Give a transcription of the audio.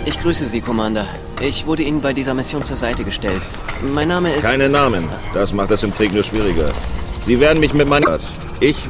Ich grüße Sie, Commander. Ich wurde Ihnen bei dieser Mission zur Seite gestellt. Mein Name ist... Keine Namen. Das macht es im Krieg nur schwieriger. Sie werden mich mit meinem... Ich